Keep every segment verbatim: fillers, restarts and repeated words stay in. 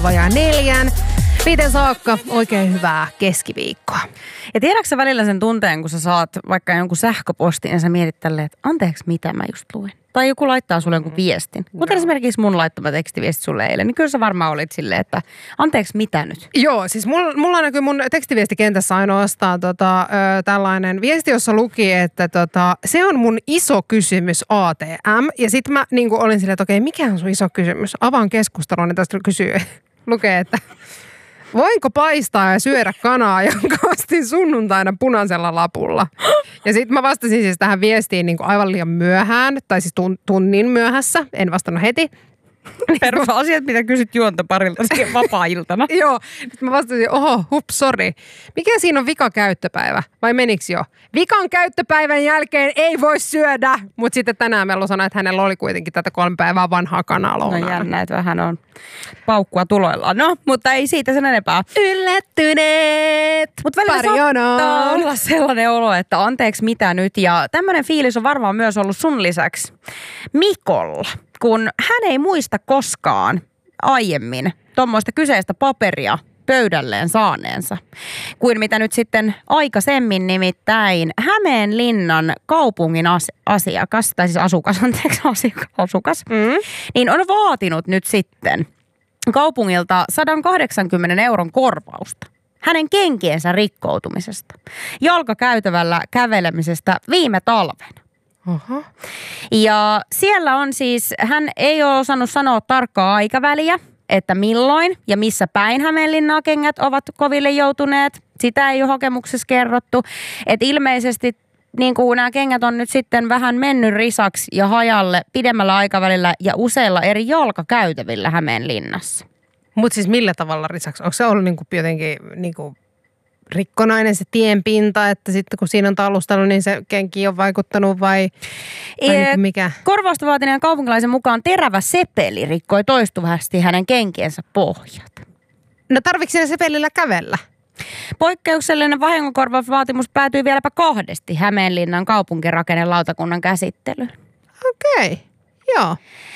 vajaa neljän. Viiteen saakka oikein hyvää keskiviikkoa. Ja tiedätkö sä välillä sen tunteen, kun sä saat vaikka jonkun sähköpostin ja sä mietit tälleen, että anteeksi mitä mä just luin. Tai joku laittaa sulle jonkun viestin. Kuten no. esimerkiksi mun laittama tekstiviesti sulle eilen, niin kyllä sä varmaan olit silleen, että anteeksi mitä nyt? Joo, siis mulla, mulla näkyy mun tekstiviestikentässä ainoastaan tota, ö, tällainen viesti, jossa luki, että tota, se on mun iso kysymys A T M. Ja sit mä niin kuin olin silleen, että okei, mikä on sun iso kysymys? Avaan keskustelun, niin tästä kysyy, lukee, että voinko paistaa ja syödä kanaa, jonka ostin sunnuntaina punaisella lapulla? Ja sitten mä vastasin siis tähän viestiin niin kuin aivan liian myöhään, tai siis tunnin myöhässä, en vastannut heti. Perusasiat, mitä kysyt juontoparilta vapaa-iltana. Joo, nyt mä vastasin, oho, hups, sori. Mikä siinä on vika käyttöpäivä? Vai meniks jo? Vikan käyttöpäivän jälkeen ei voi syödä. Mutta sitten tänään Mellu sanoi, että hänellä oli kuitenkin tätä kolme päivää vanhaa kanaa lounaana. No jännä, että vähän on paukkua tuloillaan. No, mutta ei siitä sen enempää. Yllättyneet! Mutta välillä saattaa olla sellainen olo, että anteeksi mitä nyt. Ja tämmöinen fiilis on varmaan myös ollut sun lisäksi Mikolla. Kun hän ei muista koskaan aiemmin tuommoista kyseistä paperia pöydälleen saaneensa, kuin mitä nyt sitten aikaisemmin nimittäin Hämeenlinnan kaupungin as- asiakas, tai siis asukas, anteeksi, asiakas, asukas, mm. niin on vaatinut nyt sitten kaupungilta sata kahdeksankymmentä euron korvausta hänen kenkiensä rikkoutumisesta, jalkakäytävällä kävelemisestä viime talvena. Oho. Ja siellä on siis, hän ei ole osannut sanoa tarkkaa aikaväliä, että milloin ja missä päin Hämeenlinnaa kengät ovat koville joutuneet. Sitä ei ole hakemuksessa kerrottu. Että ilmeisesti niin kuin nämä kengät on nyt sitten vähän mennyt risaksi ja hajalle pidemmällä aikavälillä ja useilla eri jalkakäytävillä Hämeenlinnassa. Mutta siis millä tavalla risaksi? Onko se ollut niinku jotenkin niinku rikkonainen se tienpinta, että sitten kun siinä on talustellut, niin se kenki on vaikuttanut vai, vai e- niin mikä? Korvausta vaatineen kaupunkilaisen mukaan terävä sepeli rikkoi toistuvasti hänen kenkiensä pohjat. No tarvitsi siinä sepelillä kävellä? Poikkeuksellinen vahingonkorvausvaatimus päätyi vieläpä kahdesti Hämeenlinnan kaupunkirakennelautakunnan käsittelyyn. Okei, okay. Joo.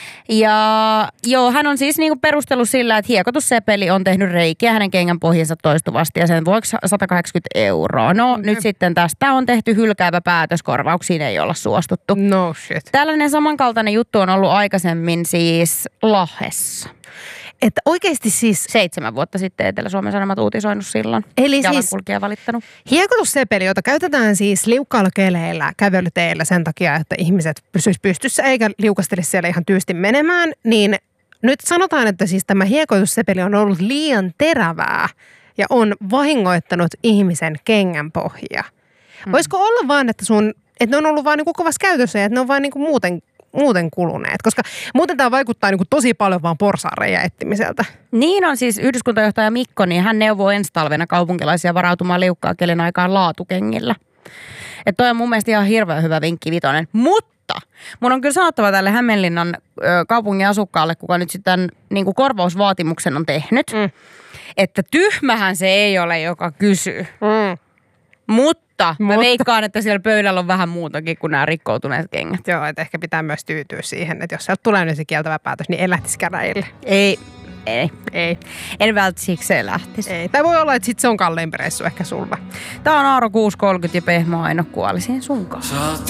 Ja joo, hän on siis niinku perustellut sillä, että hiekotussepeli on tehnyt reikiä hänen kengän pohjansa toistuvasti ja sen vuoksi sata kahdeksankymmentä euroa. No mm. nyt sitten tästä on tehty hylkäävä päätös, korvauksiin ei olla suostuttu. No shit. Tällainen samankaltainen juttu on ollut aikaisemmin siis Lahdessa. Että oikeasti siis Seitsemän vuotta sitten Etelä-Suomen Sanomat uutisoinut silloin. Eli jalankulkija siis valittanut. Hiekotussepeli, jota käytetään siis liukkailla keleillä kävelyteillä sen takia, että ihmiset pysyisivät pystyssä eikä liukastelisi siellä ihan tyysti menemään, niin nyt sanotaan, että siis tämä hiekotussepeli on ollut liian terävää ja on vahingoittanut ihmisen kengänpohjia. Hmm. Voisiko olla vaan, että sun, että ne on ollut vaan niin kuin kovassa käytössä ja että ne on vaan niin kuin muuten muuten kuluneet, koska muuten tämä vaikuttaa niin kuin tosi paljon vaan porsaanreiän etsimiseltä. Niin on siis yhdyskuntajohtaja Mikko, niin hän neuvoo ensi talvena kaupunkilaisia varautumaan liukkaa kelen aikaan laatukengillä. Että toi on mun mielestä ihan hirveän hyvä vinkki vitonen. Mutta mun on kyllä sanottava tälle Hämeenlinnan ö, kaupungin asukkaalle, kuka nyt sitten niin kuin korvausvaatimuksen on tehnyt, mm. että tyhmähän se ei ole, joka kysyy. Mm. Mutta Mä Mutta. veikkaan, että siellä pöydällä on vähän muutakin kuin nämä rikkoutuneet kengät. Joo, että ehkä pitää myös tyytyä siihen, että jos sieltä tulee nyt se kieltävä päätös, niin en lähtisi käräjille. Ei, ei, ei. En välttämättä lähtisi. Ei. Tai voi olla, että sit se on kalleimpi reissu ehkä sulla. Tää on Aaro kuusi kolmekymmentä ja Pehmo Aino kuolisin sun kanssa.